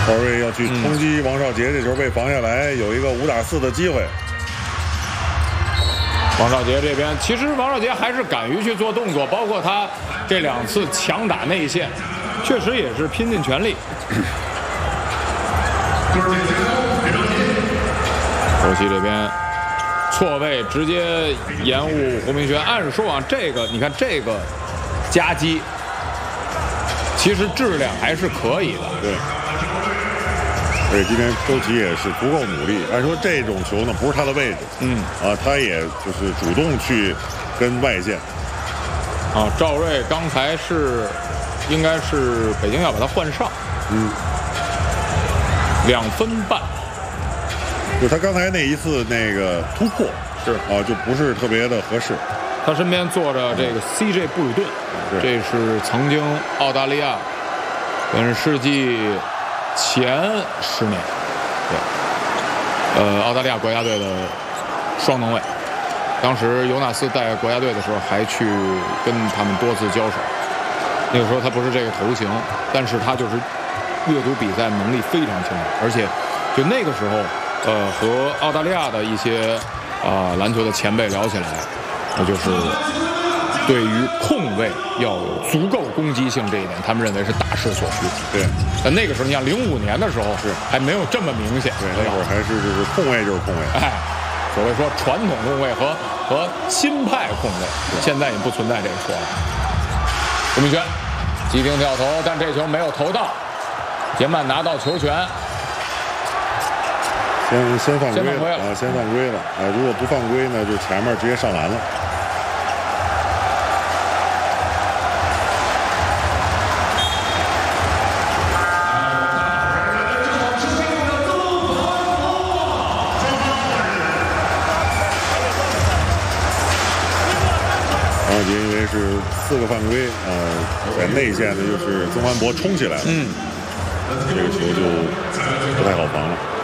赵睿要去冲击王少杰，这球被防下来，有一个5打4的机会。 王少杰这边，其实王少杰还是敢于去做动作，包括他这2次强打内线，确实也是拼尽全力。周琦这边错位直接延误胡明轩，按说啊，这个你看这个夹击，其实质量还是可以的。 对。对，今天周琦也是足够努力。按说这种球呢，不是他的位置，他也就是主动去跟外线。 赵睿刚才应该是北京要把他换上，2分半。 就他刚才那一次那个突破就不是特别的合适。 他身边坐着这个 CJ 布鲁顿，这是曾经澳大利亚本世纪前10年，对，澳大利亚国家队的双能卫。当时尤纳斯带国家队的时候，还去跟他们多次交手。那个时候他不是这个头型，但是他就是阅读比赛能力非常强，而且就那个时候，和澳大利亚的一些篮球的前辈聊起来，那就是对于控卫要有足够攻击性这一点，他们认为是大势所趋。 对， 但那个时候，你像05年的时候，还没有这么明显。 对，那会儿还是就是控卫就是控卫。 所谓说传统控卫和新派控卫，现在也不存在这个说法。胡明轩急停跳投，但这球没有投到，杰曼拿到球权。 先犯规了先犯规了如果不犯规呢，就前面直接上篮了。王少杰因为是4个犯规在内线呢又是曾焕博冲起来了，这个球就不太好防了。